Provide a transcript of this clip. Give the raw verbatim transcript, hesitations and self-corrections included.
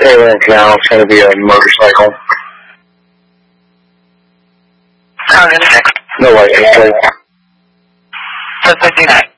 Alien Canal, it's going to be a motorcycle. Target six. No license plate. ten fifty-nine.